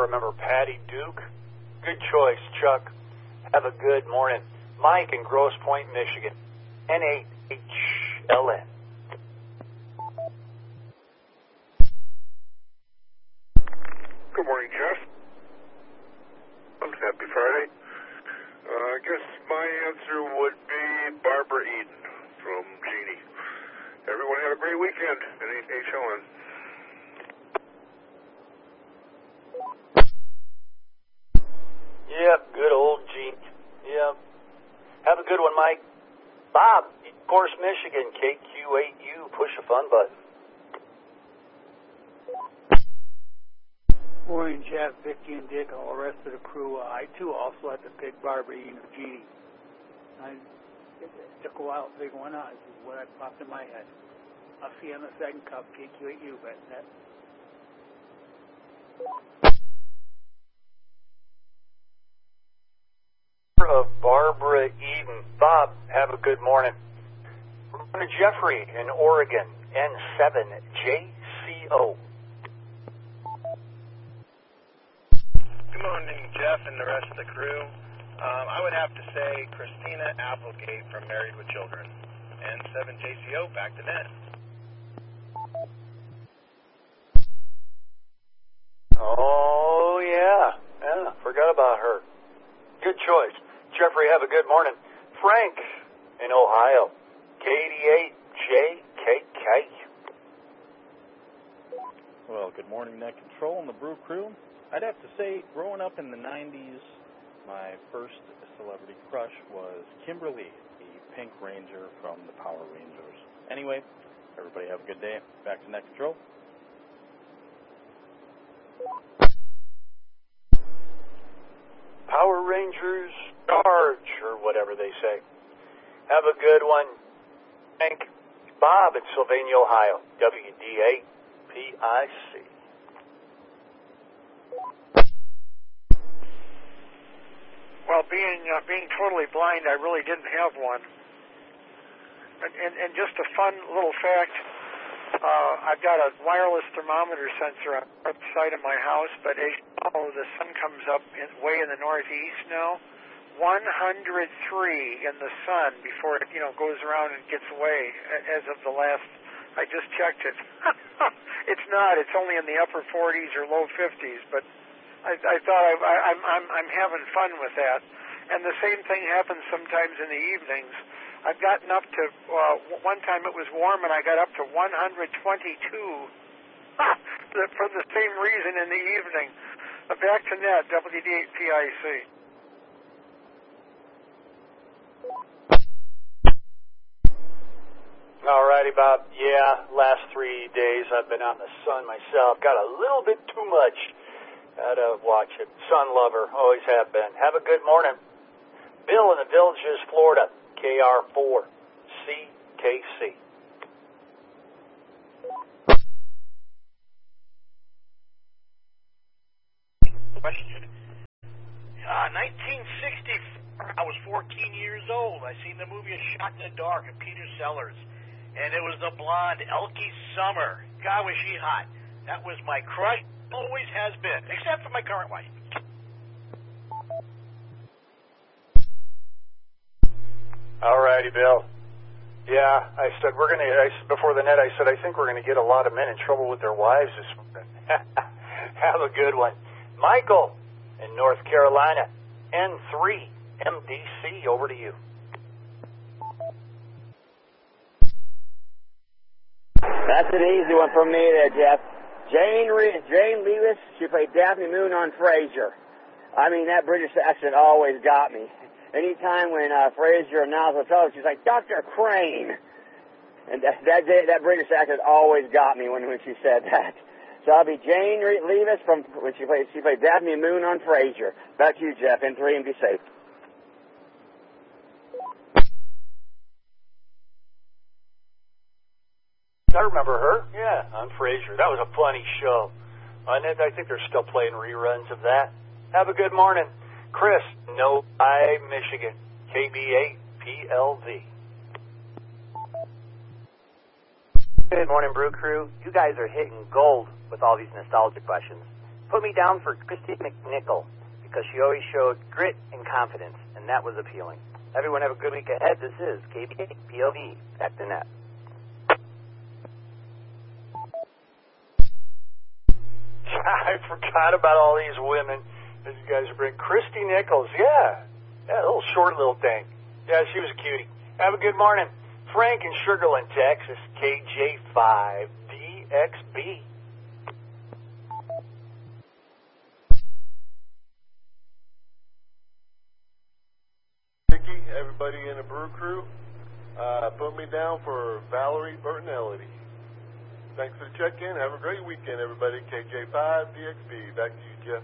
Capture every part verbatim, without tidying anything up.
remember Patty Duke. Good choice, Chuck. Have a good morning. Mike in Grosse Pointe, Michigan. N A H L N. Good morning, Jeff. Happy Friday. Uh, I guess my answer would be Barbara Eden from Genie. Everyone have a great weekend. N A H L N. Yep, good old Gene. Yep. Have a good one, Mike. Bob, of course, Michigan, K Q eight U. Push a fun button. Morning, Jeff, Vicky, and Dick, all the rest of the crew. Uh, I, too, also had to pick Barbara Eden of Genie. I, it, it took a while to figure one out. This is what I popped in my head. I'll see you on the second cup, K Q eight U, bet that. Of Barbara Eden. Bob, have a good morning. We're to Jeffrey in Oregon, N seven J C O. Good morning, Jeff and the rest of the crew. Um, I would have to say Christina Applegate from Married with Children. N seven J C O, back to net. Oh, yeah. Yeah, forgot about her. Good choice. Jeffrey, have a good morning. Frank in Ohio, K eighty-eight J K K. Well, good morning, Net Control and the Brew Crew. I'd have to say, growing up in the nineties, my first celebrity crush was Kimberly, the Pink Ranger from the Power Rangers. Anyway, everybody have a good day. Back to Net Control. Power Rangers charge, or whatever they say. Have a good one. Thank Bob in Sylvania, Ohio, W D A P I C. Well, being uh, being totally blind, I really didn't have one. And, and, and just a fun little fact, uh, I've got a wireless thermometer sensor on the side of my house, but as you know, the sun comes up in, way in the northeast now. one hundred three in the sun before it, you know, goes around and gets away as of the last, I just checked it. It's not, it's only in the upper forties or low fifties, but I, I thought I, I, I'm, I'm, I'm having fun with that. And the same thing happens sometimes in the evenings. I've gotten up to, uh, one time it was warm and I got up to one hundred twenty-two for the same reason in the evening. Uh, back to net, W D eight P I C. All righty, Bob. Yeah, last three days I've been out in the sun myself. Got a little bit too much. Gotta watch it. Sun lover, always have been. Have a good morning. Bill in the Villages, Florida, K R four C K C. Question. Uh, nineteen sixty-four, I was fourteen years old. I seen the movie A Shot in the Dark of Peter Sellers. And it was the blonde Elkie Summer. God, was she hot. That was my crush. Always has been, except for my current wife. All righty, Bill. Yeah, I said we're gonna. I, before the net, I said I think we're gonna get a lot of men in trouble with their wives this morning. Have a good one, Michael in North Carolina, N three M D C. Over to you. That's an easy one from me there, Jeff. Jane Re- Jane Lewis, she played Daphne Moon on Frasier. I mean, that British accent always got me. Anytime when uh, Frasier announced the fellow, she's like, Doctor Crane. And that, that that British accent always got me when, when she said that. So I'll be Jane Re- Lewis from when she played she played Daphne Moon on Frasier. Back to you, Jeff. N three and be safe. I remember her. Yeah, on Frasier. That was a funny show. And I think they're still playing reruns of that. Have a good morning. Chris, Novi, Michigan, K B eight P L V. Good morning, Brew Crew. You guys are hitting gold with all these nostalgia questions. Put me down for Christy McNichol because she always showed grit and confidence, and that was appealing. Everyone have a good week ahead. This is K B P L V. Back to net. I forgot about all these women that you guys bring. Christy Nichols, yeah. Yeah, a little short little thing. Yeah, she was a cutie. Have a good morning. Frank in Sugarland, Texas, K J five D X B. Vicky, everybody in the Brew Crew, uh, put me down for Valerie Bertinelli. Thanks for the check-in. Have a great weekend, everybody. K J five D X B. Back to you, Jeff.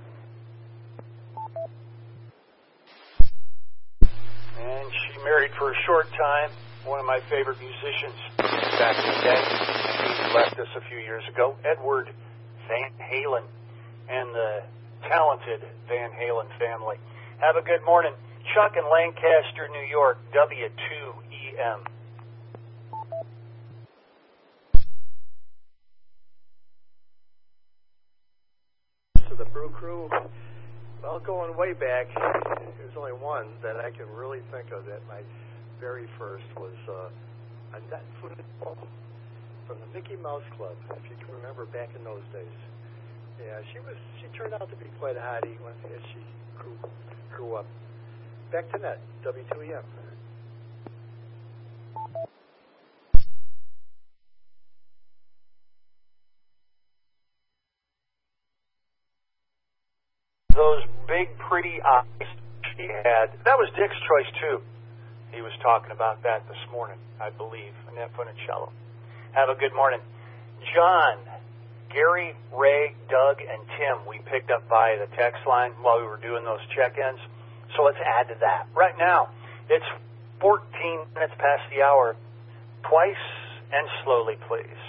And she married for a short time one of my favorite musicians back in the day. He left us a few years ago, Edward Van Halen, and the talented Van Halen family. Have a good morning. Chuck in Lancaster, New York, W two E M. To the Brew Crew, well, going way back, there's only one that I can really think of that my very first was uh, a net-footed ball from the Mickey Mouse Club, if you can remember back in those days. Yeah, she was. She turned out to be quite a hottie when, as she grew, grew up. Back to net, W two E M. Those big, pretty eyes she had. That was Dick's choice, too. He was talking about that this morning, I believe, Annette Funicello. Have a good morning. John, Gary, Ray, Doug, and Tim, we picked up via the text line while we were doing those check-ins. So let's add to that. Right now, it's fourteen minutes past the hour. Twice and slowly, please.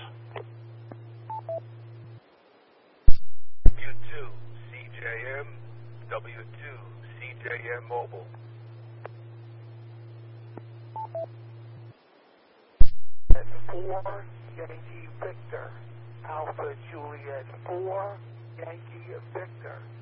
W two C J M, W two C J M Mobile. At four, Yankee Victor. Alpha Juliet four, Yankee Victor.